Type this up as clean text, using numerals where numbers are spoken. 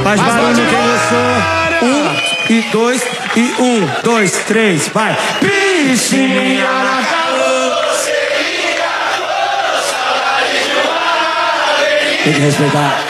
Mais barulho quem gostou. 1 e 2 e 1, 2, 3, vai. Piscininha na calor. Tem que respeitar.